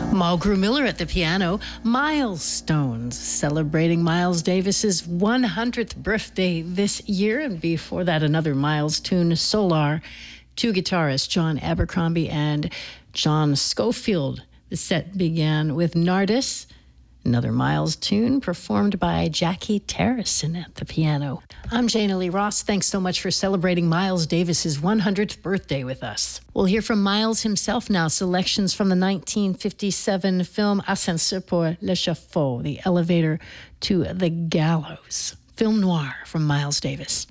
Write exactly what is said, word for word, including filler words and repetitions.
Mulgrew Miller at the piano. Milestones, celebrating Miles Davis's one hundredth birthday this year. And before that, another Miles tune, Solar. Two guitarists, John Abercrombie and John Schofield. The set began with Nardis, another Miles tune performed by Jackie Terrison at the piano. I'm Jana Lee Ross. Thanks so much for celebrating Miles Davis's one hundredth birthday with us. We'll hear from Miles himself now, selections from the nineteen fifty-seven film Ascenseur pour l'échafaud, the elevator to the gallows. Film noir from Miles Davis.